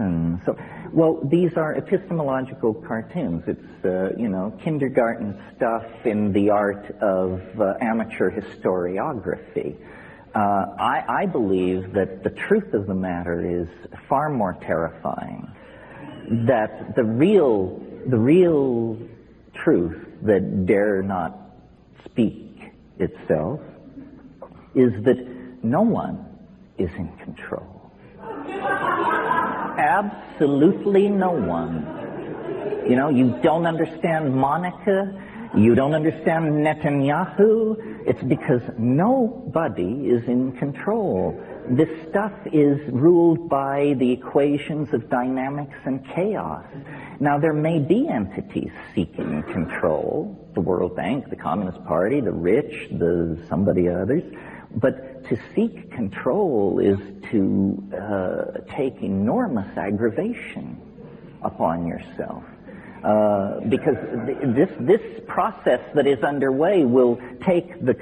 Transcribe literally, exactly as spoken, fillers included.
lessons. So, well, these are epistemological cartoons. It's, uh, you know, kindergarten stuff in the art of uh, amateur historiography. Uh, I, I believe that the truth of the matter is far more terrifying. That the real, the real truth that dare not speak itself is that no one is in control. Absolutely no one. You know, you don't understand Monica, you don't understand Netanyahu. It's because nobody is in control. This stuff is ruled by the equations of dynamics and chaos. Now, there may be entities seeking control, the World Bank, the Communist Party, the rich, the somebody others, but to seek control is to uh, take enormous aggravation upon yourself. Uh, because th- this, this process that is underway will take the